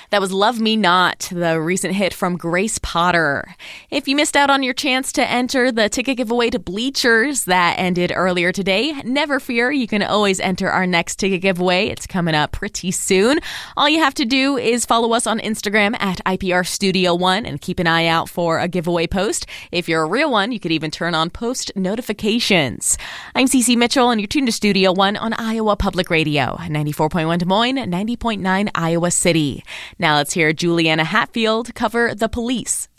That was Love Me Not, the recent hit from Grace Potter. If you missed out on your chance to enter the ticket giveaway to Bleachers that ended earlier today, never fear, you can always enter our next ticket giveaway. It's coming up pretty soon. All you have to do is follow us on Instagram at IPR Studio One and keep an eye out for a giveaway post. If you're a real one, you could even turn on post notifications. I'm Cece Mitchell, and you're tuned to Studio One on Iowa Public Radio, 94.1 Des Moines, 90.9 Iowa City. Now let's hear Juliana Hatfield cover The Police.